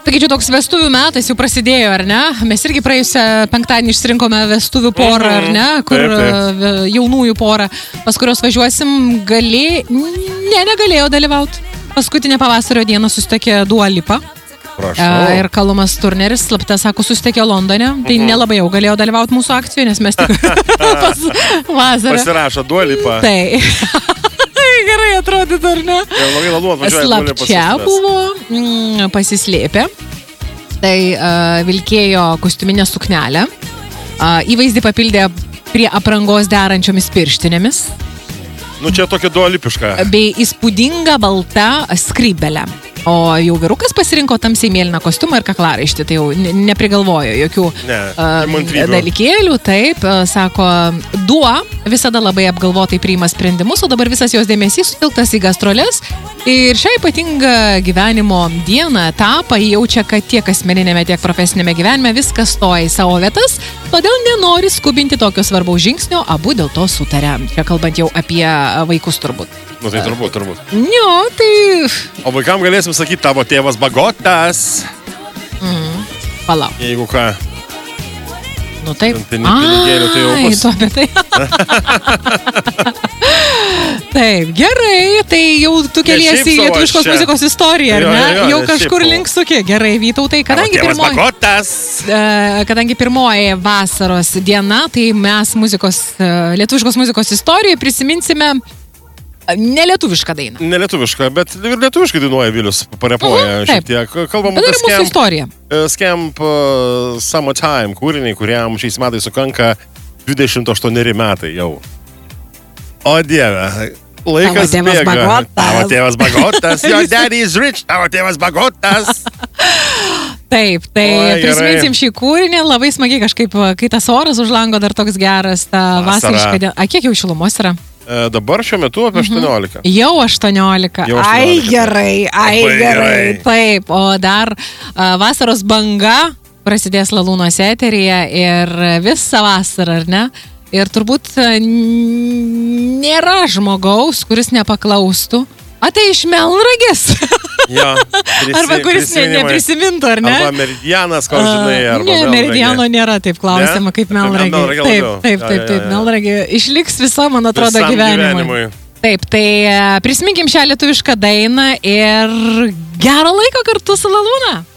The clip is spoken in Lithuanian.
Sakyčiau, toks vestuvių metas jau prasidėjo, ar ne? Mes irgi praėjusią penktadienį išsirinkome vestuvių porą, ar ne? Kur jaunųjų porą, pas kurios važiuosim, negalėjo dalyvauti. Paskutinę pavasario dieną susitikė Dua Lipa. Ir Kalumas Turneris, slapta, sako, susitikė Londone. Tai nelabai jau galėjo dalyvauti mūsų akcijoje, nes mes tik pas vasarą. Pasirašo Dua Lipa. Tai. Gerai atrodytų, ar ne? Slapčia buvo pasislėpę. Tai vilkėjo kostiuminę suknelę. Įvaizdį papildė prie aprangos derančiomis pirštinėmis. Nu, čia tokia dualipiška. Bei įspūdinga balta skrybelė. O jau vyrukas pasirinko tamsiai mėlyną kostiumą ir kaklaraištį, tai jau neprigalvojo jokių dalykėlių. Taip, sako, Dua visada labai apgalvotai priima sprendimus, o dabar visas jos dėmesys sutilktas į gastroles. Ir šią ypatingą gyvenimo dieną, etapą jaučia, kad tiek asmeninėme, tiek profesinėme gyvenime viskas stoja į savo vietas, todėl nenori skubinti tokio svarbaus žingsnio, abu dėl to sutarė. Čia kalbant jau apie vaikus turbūt. Nu tai turbūt. Jo, tai... O vaikam galėsim sakyti, tavo tėvas bagotas. Palauk. Jeigu ką. Nu taip. Pinigėlių, tai jau bus. Tu apie tai. Taip, gerai. Tai jau tu keliesi į lietuviškos muzikos istoriją, ar ne? Jau kažkur link suki. Gerai, Vytautai. Kadangi pirmoji vasaros diena, tai mes lietuviškos muzikos istorijoje prisiminsime nelietuvišką dainą. Nelietuvišką, bet ir lietuviškai dainuoja Vilius, parepuoja šiek tiek. Kalbam apie Scamp Summertime kūrinį, kuriam šiais metais sukanka 28 metai jau. O Dieve, laikas bėga. Tavo tėvas bagotas. Your daddy is rich. Tavo tėvas bagotas. Taip, tai prisiminsim šį kūrinį, labai smagiai kažkaip, kai tas oras už lango dar toks geras, ta vasariška diena. A, kiek jau šilumos yra? Dabar šiuo metu apie 18. Jau 18. Ai gerai. Taip, o dar vasaros banga prasidės Lalūnos eteryje ir visą vasarą, ar ne? Ir turbūt nėra žmogaus, kuris nepaklaustų. Tai iš Melnragės. Ja, arba kuris neprisimintų, ar ne? Arba Meridianas, ko žinai, arba Melnragė. Ne, Meridiano nėra taip klausima, kaip Melnragė. Taip, Melnragė išliks visa, man atrodo, gyvenimui. Taip, tai prisiminkim šią lietuvišką dainą ir gero laiko kartu su Lalūna.